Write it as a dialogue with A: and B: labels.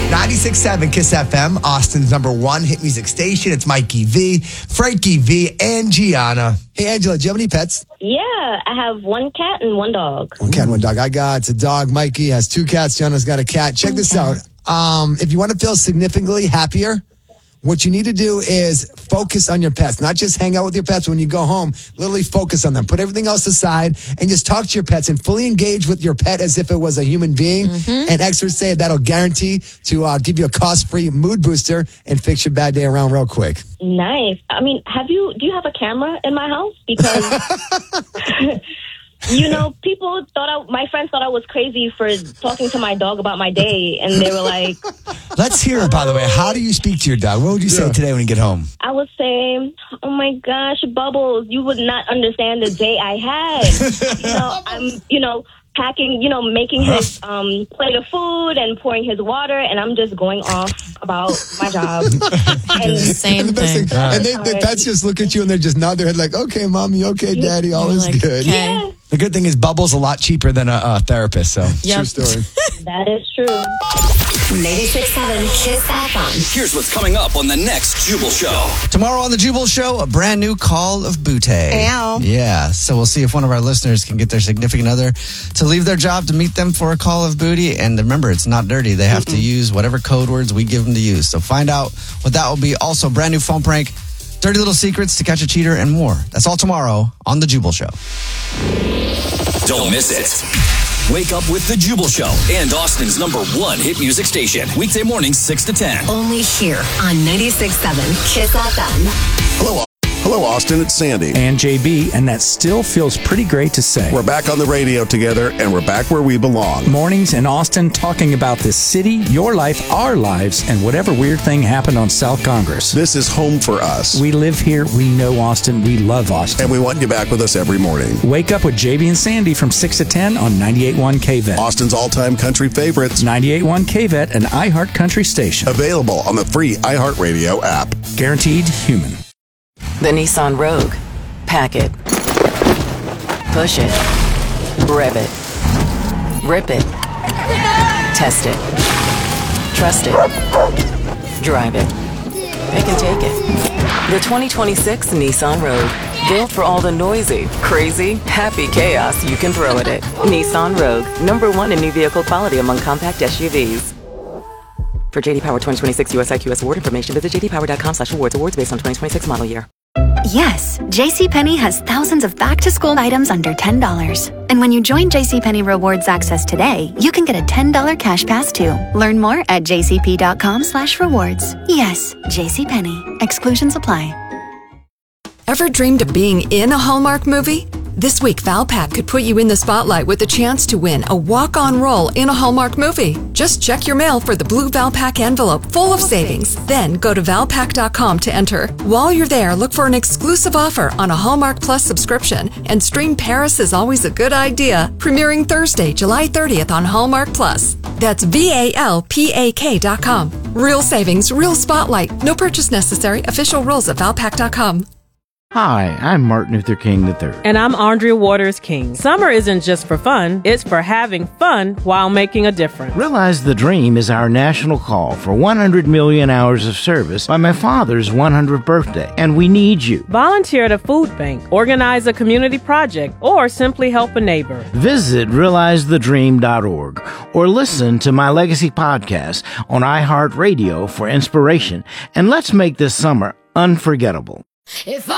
A: 96.7 Kiss FM, Austin's #1 hit music station. It's Mikey V, Frankie V, and Gianna. Hey, Angela, do you have any pets?
B: Yeah, I have one cat and one dog.
A: One cat and one dog. It's a dog. Mikey has 2 cats. Gianna's got a cat. Check this out. If you want to feel significantly happier, what you need to do is focus on your pets. Not just hang out with your pets when you go home. Literally focus on them. Put everything else aside and just talk to your pets and fully engage with your pet as if it was a human being. And experts say that'll guarantee to give you a cost-free mood booster and fix your bad day around real quick.
B: Nice. I mean, do you have a camera in my house? Because... my friends thought I was crazy for talking to my dog about my day, and they were like...
C: Let's hear it, by the way. How do you speak to your dog? What would you say today when you get home?
B: I would say, oh my gosh, Bubbles, you would not understand the day I had. I'm, packing, making his plate of food and pouring his water, and I'm just going off about my job.
D: And the same thing.
A: And the pets just look at you and they just nod their head like, okay, Mommy, okay, Daddy, all is good.
D: Okay.
B: Yeah.
C: The good thing is Bubble's a lot cheaper than a therapist, so.
A: True story.
B: That is true.
E: 96.7 Kiss FM.
F: Here's what's coming up on the next Jubal Show.
G: Tomorrow on the Jubal Show, a brand new Call of Butte.
D: Ow.
G: Yeah, so we'll see if one of our listeners can get their significant other to leave their job to meet them for a Call of Booty. And remember, it's not dirty. They have to use whatever code words we give them to use. So find out what that will be. Also, brand new phone prank, dirty little secrets to catch a cheater, and more. That's all tomorrow on the Jubal Show.
F: Don't miss it. Wake up with the Jubal Show and Austin's #1 hit music station. Weekday mornings 6 to 10.
E: Only here on 96.7 Kiss FM.
H: Hello, Austin. It's Sandy.
I: And JB, and that still feels pretty great to say.
H: We're back on the radio together, and we're back where we belong.
I: Mornings in Austin talking about this city, your life, our lives, and whatever weird thing happened on South Congress.
H: This is home for us.
I: We live here. We know Austin. We love Austin.
H: And we want you back with us every morning.
I: Wake up with JB and Sandy from 6 to 10 on 98.1 KVET.
H: Austin's all-time country favorites.
I: 98.1 KVET, an iHeart country station.
H: Available on the free iHeartRadio app.
I: Guaranteed human.
J: The Nissan Rogue. Pack it. Push it. Rev it. Rip it. Test it. Trust it. Drive it. Pick and take it. The 2026 Nissan Rogue. Built for all the noisy, crazy, happy chaos you can throw at it. Nissan Rogue. #1 in new vehicle quality among compact SUVs. For JD Power 2026 US IQS award information, visit jdpower.com/awards. Awards based on 2026 model year.
K: Yes, JCPenney has thousands of back-to-school items under $10. And when you join JCPenney Rewards Access today, you can get a $10 cash pass too. Learn more at jcp.com/rewards. Yes, JCPenney. Exclusions apply.
L: Ever dreamed of being in a Hallmark movie? This week, Valpak could put you in the spotlight with a chance to win a walk-on role in a Hallmark movie. Just check your mail for the blue Valpak envelope full of savings. Then go to valpak.com to enter. While you're there, look for an exclusive offer on a Hallmark Plus subscription and stream Paris is Always a Good Idea, premiering Thursday, July 30th on Hallmark Plus. That's VALPAK.com. Real savings, real spotlight. No purchase necessary. Official rules at valpak.com.
M: Hi, I'm Martin Luther King III.
N: And I'm Andrea Waters King. Summer isn't just for fun, it's for having fun while making a difference.
M: Realize the Dream is our national call for 100 million hours of service by my father's 100th birthday, and we need you.
N: Volunteer at a food bank, organize a community project, or simply help a neighbor.
M: Visit realizethedream.org or listen to my Legacy podcast on iHeartRadio for inspiration, and let's make this summer unforgettable.
E: If